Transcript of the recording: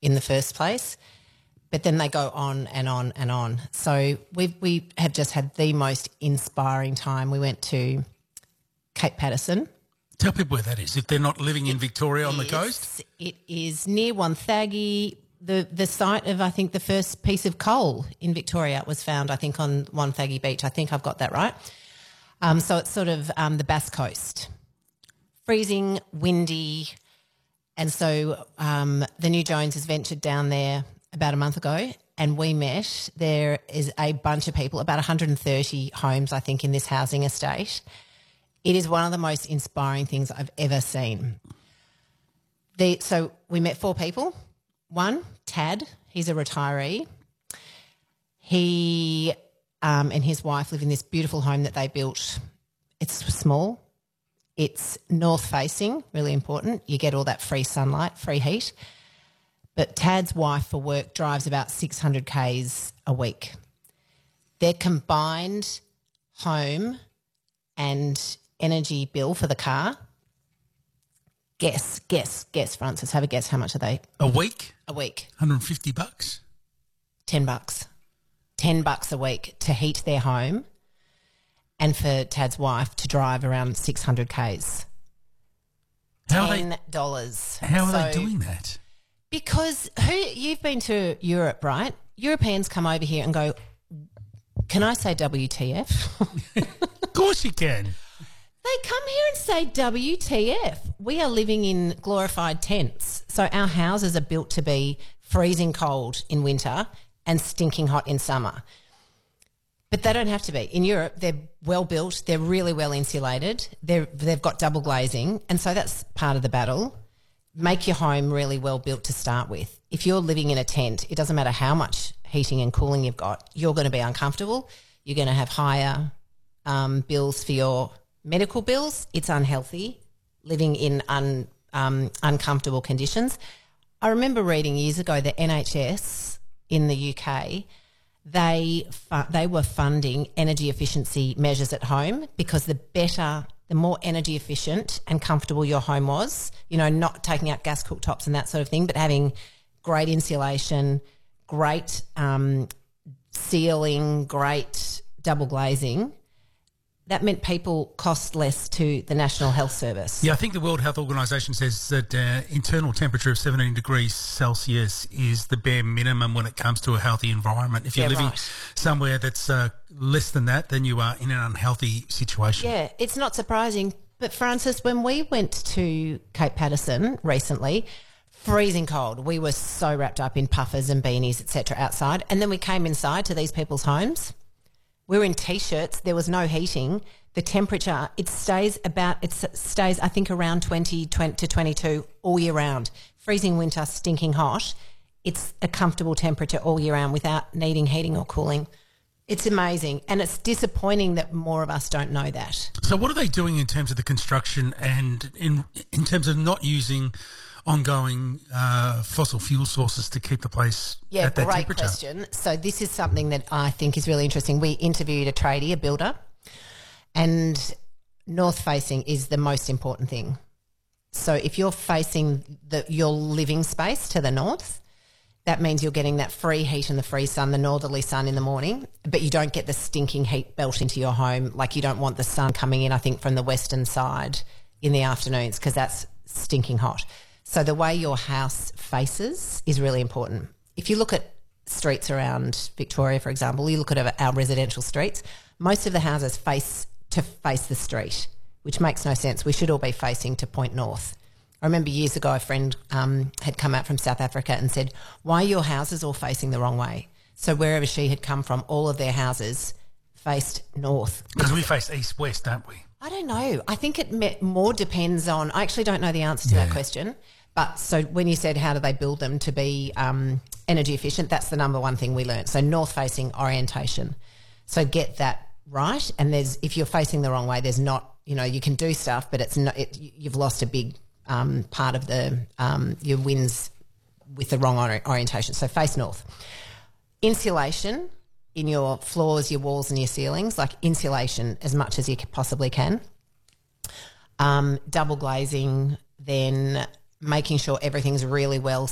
in the first place. But then they go on and on and on. So we have just had the most inspiring time. We went to Cape Patterson. Tell people where that is if they're not living in Victoria on the coast. It is near Wonthaggi. The site of, I think, the first piece of coal in Victoria was found, I think, on Wonthaggi Beach. I think I've got that right. So it's sort of the Bass Coast. Freezing, windy. And so the New Jones has ventured down there about a month ago, and we met. There is a bunch of people, about 130 homes, I think, in this housing estate. It is one of the most inspiring things I've ever seen. So we met 4 people. One, Tad, he's a retiree. He and his wife live in this beautiful home that they built. It's small. It's north-facing, really important. You get all that free sunlight, free heat. But Tad's wife for work drives about 600 Ks a week. Their combined home and energy bill for the car, guess, Francis, have a guess. How much are they? A week? A week. $150? $10. $10 a week to heat their home, and for Tad's wife to drive around 600 Ks. $10. How are they doing that? Because you've been to Europe, right? Europeans come over here and go, can I say WTF? Of course you can. They come here and say WTF. We are living in glorified tents. So our houses are built to be freezing cold in winter and stinking hot in summer. But they don't have to be. In Europe, they're well built. They're really well insulated. They've got double glazing. And so that's part of the battle. Make your home really well built to start with. If you're living in a tent, it doesn't matter how much heating and cooling you've got, you're going to be uncomfortable. You're going to have higher bills for your medical bills. It's unhealthy living in uncomfortable conditions. I remember reading years ago the NHS in the UK, they were funding energy efficiency measures at home because the more energy efficient and comfortable your home was, not taking out gas cooktops and that sort of thing, but having great insulation, great ceiling, great double glazing, that meant people cost less to the National Health Service. Yeah, I think the World Health Organisation says that internal temperature of 17 degrees Celsius is the bare minimum when it comes to a healthy environment. If you're living somewhere that's less than that, then you are in an unhealthy situation. Yeah, it's not surprising. But, Francis, when we went to Cape Patterson recently, freezing cold, we were so wrapped up in puffers and beanies, etc., outside. And then we came inside to these people's homes. We were in T-shirts. There was no heating. The temperature, it stays, I think, around 20 to 22 all year round. Freezing winter, stinking hot. It's a comfortable temperature all year round without needing heating or cooling. It's amazing. And it's disappointing that more of us don't know that. So what are they doing in terms of the construction and in terms of not using ongoing fossil fuel sources to keep the place at that temperature? Yeah, great question. So this is something that I think is really interesting. We interviewed a tradie, a builder, and north-facing is the most important thing. So if you're facing your living space to the north, that means you're getting that free heat and the free sun, the northerly sun in the morning, but you don't get the stinking heat built into your home. Like you don't want the sun coming in, I think, from the western side in the afternoons because that's stinking hot. So the way your house faces is really important. If you look at streets around Victoria, for example, you look at our residential streets, most of the houses face the street, which makes no sense. We should all be facing to point north. I remember years ago a friend had come out from South Africa and said, why are your houses all facing the wrong way? So wherever she had come from, all of their houses faced north. Because we face east-west, don't we? I don't know. I think it more depends on – I actually don't know the answer to that question. But so when you said how do they build them to be energy efficient, that's the number one thing we learned. So north-facing orientation. So get that right. And if you're facing the wrong way, there's not – you can do stuff, but you've lost a big part of your winds with the wrong orientation. So face north. Insulation in your floors, your walls and your ceilings, like insulation as much as you possibly can. Double glazing, then making sure everything's really well